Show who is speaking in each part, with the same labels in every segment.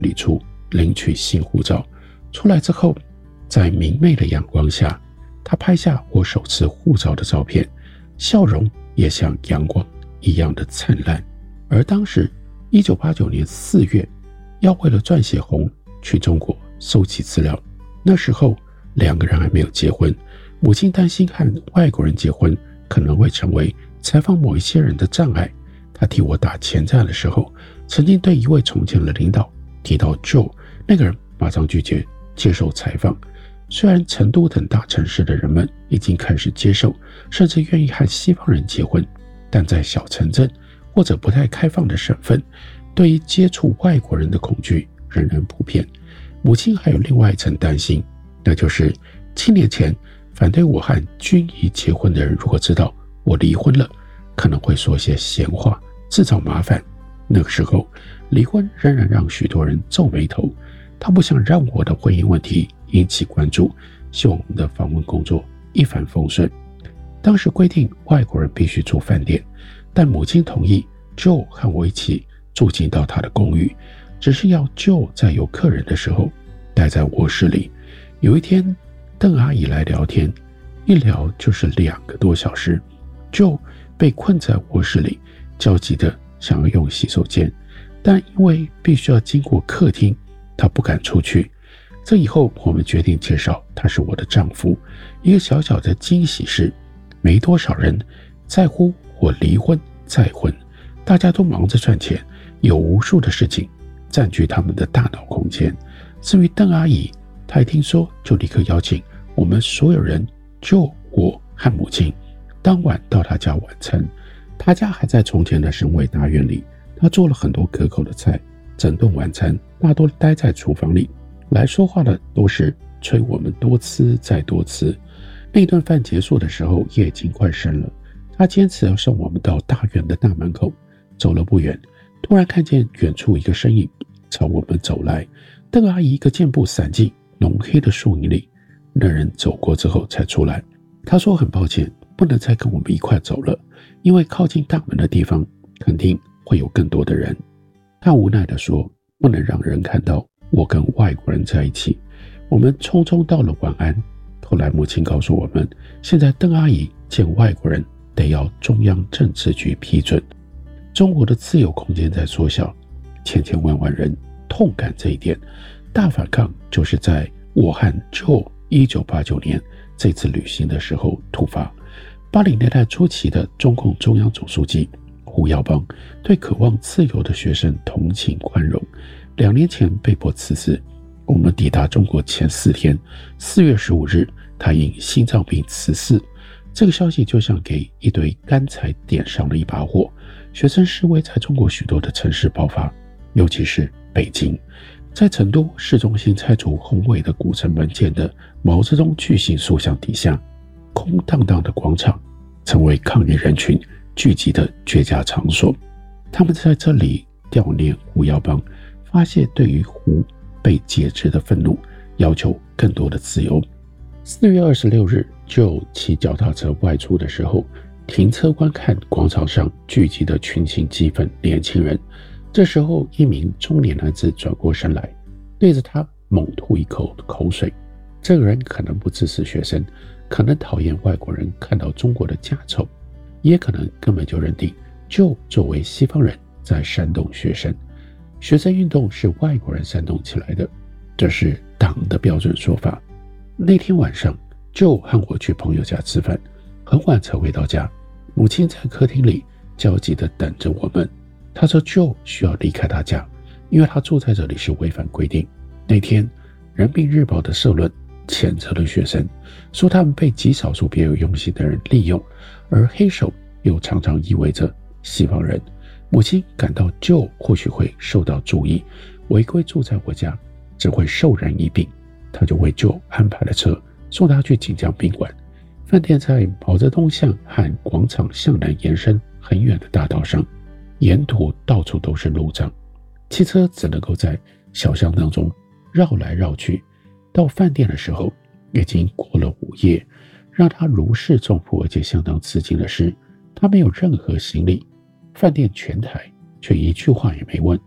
Speaker 1: 里处领取新护照。出来之后，在明媚的阳光下，他拍下我首次护照的照片，笑容也像阳光一样的灿烂。而当时1989年4月，要为了撰写红去中国收集资料，那时候2个人还没有结婚，母亲担心和外国人结婚可能会成为采访某一些人的障碍。他替我打前站的时候，曾经对一位从前的领导提到 Joe， 那个人马上拒绝接受采访。虽然成都等大城市的人们已经开始接受，甚至愿意和西方人结婚，但在小城镇或者不太开放的省份，对于接触外国人的恐惧仍然普遍。母亲还有另外一层担心，那就是7年前反对我和君怡结婚的人，如果知道我离婚了，可能会说些闲话，制造麻烦。那个时候，离婚仍然让许多人皱眉头。他不想让我的婚姻问题引起关注，希望我们的访问工作一帆风顺。当时规定外国人必须住饭店，但母亲同意 Joe 和我一起住进到他的公寓，只是要 Joe 在有客人的时候待在卧室里。有一天，邓阿姨来聊天，一聊就是2个多小时。Joe 被困在卧室里，焦急地想要用洗手间，但因为必须要经过客厅，他不敢出去。这以后我们决定介绍他是我的丈夫。一个小小的惊喜是，没多少人在乎我离婚再婚，大家都忙着赚钱，有无数的事情占据他们的大脑空间。至于邓阿姨，她一听说就立刻邀请我们所有人，就我和母亲当晚到她家晚餐。她家还在从前的省委大院里，她做了很多可口的菜。整顿晚餐大多待在厨房里，来说话的都是催我们多吃再多吃。那顿饭结束的时候，夜已经快深了，他坚持要送我们到大院的大门口。走了不远，突然看见远处一个身影朝我们走来。邓阿姨一个箭步闪进浓黑的树影里，那人走过之后才出来。他说很抱歉，不能再跟我们一块走了，因为靠近大门的地方肯定会有更多的人。他无奈地说，不能让人看到我跟外国人在一起。我们匆匆道了晚安。后来母亲告诉我们，现在邓阿姨见外国人得要中央政治局批准。中国的自由空间在缩小，千千万万人痛感这一点。大反抗就是在我和 Joe 1989年这次旅行的时候突发。80年代初期的中共中央总书记胡耀邦对渴望自由的学生同情宽容，2年前被迫辞职。我们抵达中国前4天，4月15日，他因心脏病辞世。这个消息就像给一堆干柴点上了一把火。学生示威在中国许多的城市爆发，尤其是北京。在成都市中心拆除宏伟的古城门前的毛泽东巨型塑像底下，空荡荡的广场成为抗议人群聚集的绝佳场所。他们在这里悼念胡耀邦，发泄对于胡被解职的愤怒，要求更多的自由。4月26日，就骑脚踏车外出的时候，停车观看广场上聚集的群情激愤年轻人。这时候，一名中年男子转过身来，对着他猛吐一口口水。这个人可能不支持学生，可能讨厌外国人看到中国的家丑，也可能根本就认定就作为西方人在煽动学生。学生运动是外国人煽动起来的，这是党的标准说法。那天晚上，就和我去朋友家吃饭，很晚才回到家。母亲在客厅里焦急地等着我们。她说 Joe 需要离开他家，因为他住在这里是违反规定。那天，人民日报的社论谴责了学生，说他们被极少数别有用心的人利用，而黑手又常常意味着西方人。母亲感到 Joe 或许会受到注意，违规住在我家只会授人以柄。他就为 Joe 安排了车，送他去锦江宾馆。饭店在毛泽东巷和广场向南延伸很远的大道上，沿途到处都是路障，汽车只能够在小巷当中绕来绕去。到饭店的时候，已经过了午夜。让他如释重负而且相当吃惊的是，他没有任何行李，饭店全台却一句话也没问。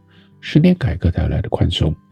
Speaker 1: 10年改革带来的宽松